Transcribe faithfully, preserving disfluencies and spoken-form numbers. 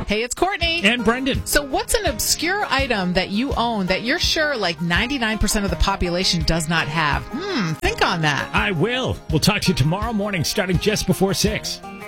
Hey, it's Courtney. And Brendan. So what's an obscure item that you own that you're sure like ninety-nine percent of the population does not have? Hmm, think on that. I will. We'll talk to you tomorrow morning starting just before six.